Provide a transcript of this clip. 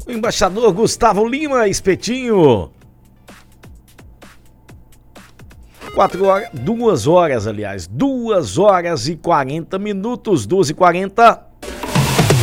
O embaixador Gustavo Lima, Espetinho. 2 horas, aliás, 2 horas e 40 minutos, 2h40.